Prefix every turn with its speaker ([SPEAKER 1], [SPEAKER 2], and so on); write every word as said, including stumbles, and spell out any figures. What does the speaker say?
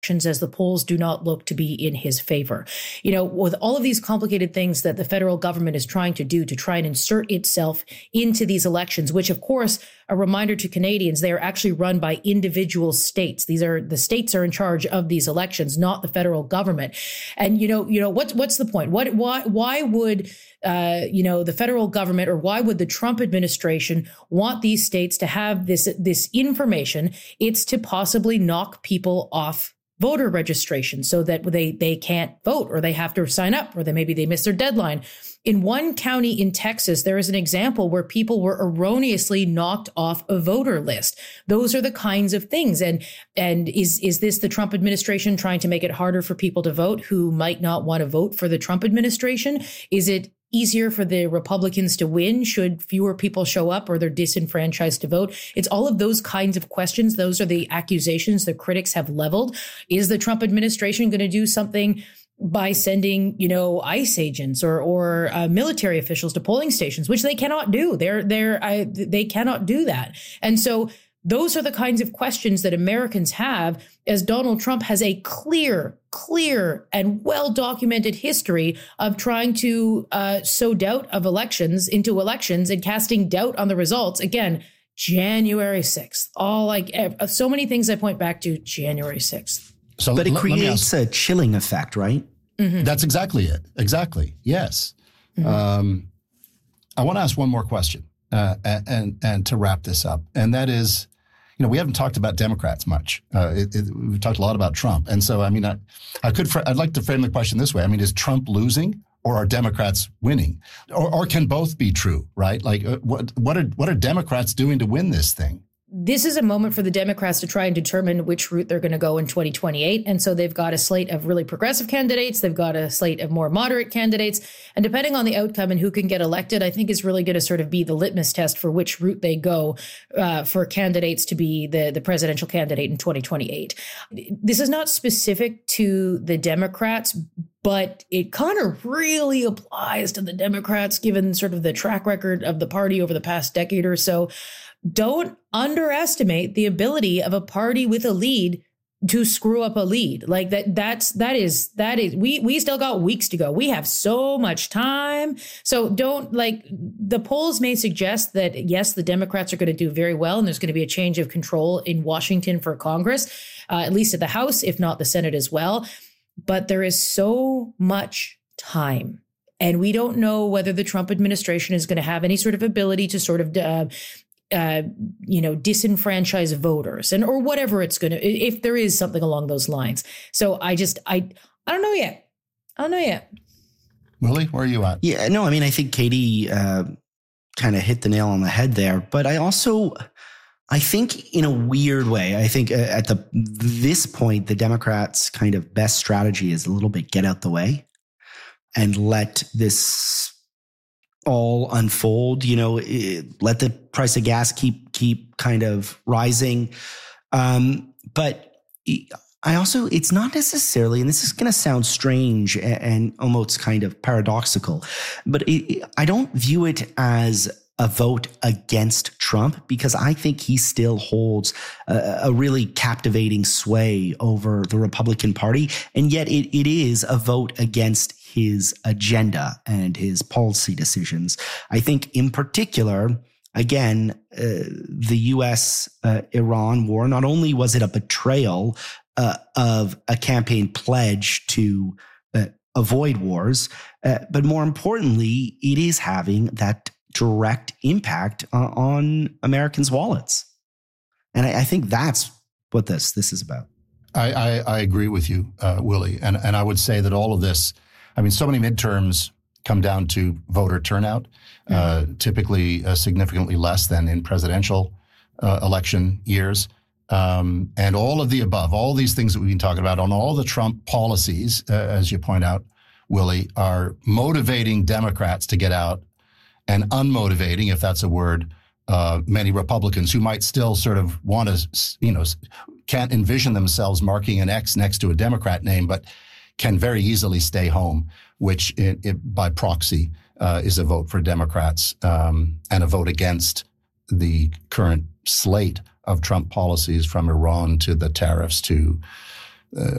[SPEAKER 1] as the polls do not look to be in his favor. You know, with all of these complicated things that the federal government is trying to do to try and insert itself into these elections, which, of course, a reminder to Canadians, they are actually run by individual states. These are the states are in charge of these elections, not the federal government. And, you know, you know, what's what's the point? What why why would Uh, you know, the federal government, or why would the Trump administration want these states to have this this information? It's to possibly knock people off voter registration so that they they can't vote, or they have to sign up, or they maybe they miss their deadline. In one county in Texas, there is an example where people were erroneously knocked off a voter list. Those are the kinds of things. And and is is this the Trump administration trying to make it harder for people to vote who might not want to vote for the Trump administration? Is it easier for the Republicans to win should fewer people show up, or they're disenfranchised to vote? It's all of those kinds of questions. Those are the accusations the critics have leveled. Is the Trump administration going to do something by sending, you know, ICE agents or or uh, military officials to polling stations, which they cannot do? They're they're I, they cannot do that. And so those are the kinds of questions that Americans have, as Donald Trump has a clear, clear and well-documented history of trying to uh, sow doubt of elections into elections and casting doubt on the results. Again, January sixth, all like so many things I point back to January sixth.
[SPEAKER 2] So,
[SPEAKER 3] but it
[SPEAKER 2] l-
[SPEAKER 3] creates a chilling effect, right?
[SPEAKER 2] Mm-hmm. That's exactly it. Exactly. Yes. Mm-hmm. Um, I want to ask one more question uh, and, and to wrap this up. And that is, you know, we haven't talked about Democrats much. Uh, it, it, we've talked a lot about Trump. And so, I mean, I, I could, fr- I'd like to frame the question this way. I mean, is Trump losing, or are Democrats winning? Or, or can both be true, right? Like, uh, what, what are, what are Democrats doing to win this thing?
[SPEAKER 1] This is a moment for the Democrats to try and determine which route they're going to go in twenty twenty-eight. And so they've got a slate of really progressive candidates. They've got a slate of more moderate candidates. And depending on the outcome and who can get elected, I think is really going to sort of be the litmus test for which route they go uh, for candidates to be the, the presidential candidate in twenty twenty-eight. This is not specific to the Democrats, but it kind of really applies to the Democrats, given sort of the track record of the party over the past decade or so. Don't underestimate the ability of a party with a lead to screw up a lead. Like that, that's, that is, that is, we, we still got weeks to go. We have so much time. So don't, like, the polls may suggest that, yes, the Democrats are going to do very well, and there's going to be a change of control in Washington for Congress, uh, at least at the House, if not the Senate as well. But there is so much time. And we don't know whether the Trump administration is going to have any sort of ability to sort of, uh, Uh, you know, disenfranchise voters, and or whatever it's going to, if there is something along those lines. So I just, I, I don't know yet. I don't know yet.
[SPEAKER 2] Willie, where are you at?
[SPEAKER 3] Yeah, no, I mean, I think Katie uh, kind of hit the nail on the head there. But I also, I think in a weird way, I think at the this point, the Democrats' kind of best strategy is a little bit get out the way and let this all unfold, you know, let the price of gas keep, keep kind of rising. Um, but I also, it's not necessarily, and this is going to sound strange and, and almost kind of paradoxical, but it, I don't view it as a vote against Trump, because I think he still holds a, a really captivating sway over the Republican Party. And yet it, it is a vote against his agenda and his policy decisions. I think in particular, again, uh, the U S uh, Iran war, not only was it a betrayal uh, of a campaign pledge to uh, avoid wars, uh, but more importantly, it is having that direct impact uh, on Americans' wallets. And I, I think that's what this this is about.
[SPEAKER 2] I, I, I agree with you, uh, Willie. And, and I would say that all of this, I mean, so many midterms come down to voter turnout, mm-hmm. uh, typically uh, significantly less than in presidential uh, election years. Um, and all of the above, all these things that we've been talking about on all the Trump policies, uh, as you point out, Willie, are motivating Democrats to get out, and unmotivating, if that's a word, uh, many Republicans who might still sort of want to, you know, can't envision themselves marking an X next to a Democrat name, but can very easily stay home, which it, it, by proxy uh, is a vote for Democrats um, and a vote against the current slate of Trump policies, from Iran to the tariffs to uh,